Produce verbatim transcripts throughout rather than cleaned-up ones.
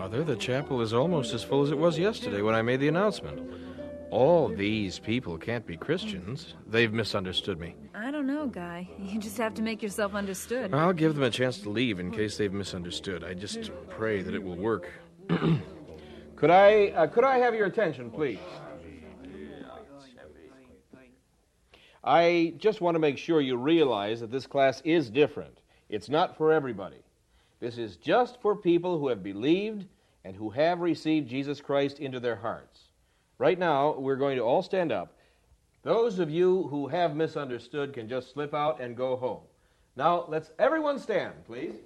Mother, the chapel is almost as full as it was yesterday when I made the announcement. All these people can't be Christians. They've misunderstood me. I don't know, Guy. You just have to make yourself understood. I'll give them a chance to leave in case they've misunderstood. I just pray that it will work. Could I, uh, could I have your attention, please? I just want to make sure you realize that this class is different. It's not for everybody. This is just for people who have believed and who have received Jesus Christ into their hearts. Right now, we're going to all stand up. Those of you who have misunderstood can just slip out and go home. Now, let's everyone stand, please.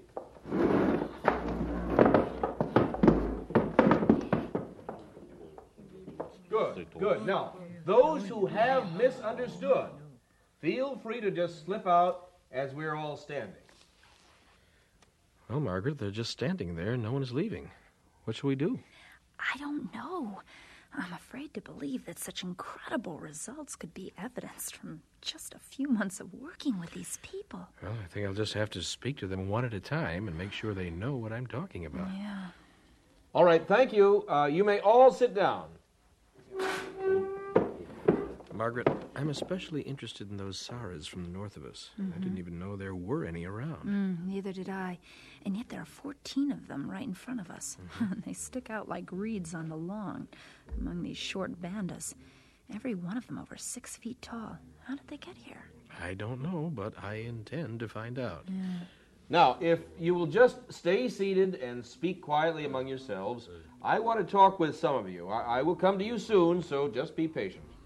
Good, good. Now, those who have misunderstood, feel free to just slip out as we're all standing. Well, Margaret, they're just standing there and no one is leaving. What shall we do? I don't know. I'm afraid to believe that such incredible results could be evidenced from just a few months of working with these people. Well, I think I'll just have to speak to them one at a time and make sure they know what I'm talking about. Yeah. All right, thank you. Uh, you may all sit down. Margaret, I'm especially interested in those Saras from the north of us. Mm-hmm. I didn't even know there were any around. Mm, neither did I. And yet there are fourteen of them right in front of us. Mm-hmm. They stick out like reeds on the lawn among these short bandas. Every one of them over six feet tall. How did they get here? I don't know, but I intend to find out. Yeah. Now, if you will just stay seated and speak quietly among yourselves, I want to talk with some of you. I, I will come to you soon, so just be patient.